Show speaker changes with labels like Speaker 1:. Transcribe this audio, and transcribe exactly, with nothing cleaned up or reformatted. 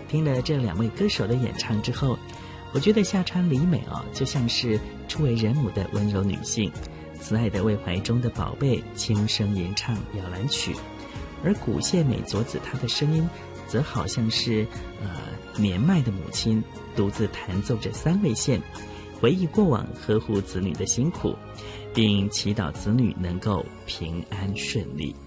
Speaker 1: 听了这两位歌手的演唱之后，我觉得夏川里美哦，就像是初为人母的温柔女性，慈爱的为怀中的宝贝轻声吟唱摇篮曲，而古谢美佐子她的声音则好像是呃年迈的母亲独自弹奏着三味线，回忆过往呵护子女的辛苦，并祈祷子女能够平安顺利。